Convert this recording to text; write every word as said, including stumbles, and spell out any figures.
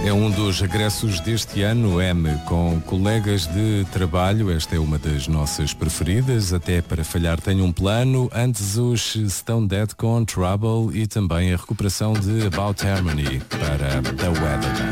É um dos regressos deste ano, M, com colegas de trabalho. Esta é uma das nossas preferidas, até para falhar tenho um plano. Antes os Stone Dead com Trouble e também a recuperação de About Harmony para The Weather.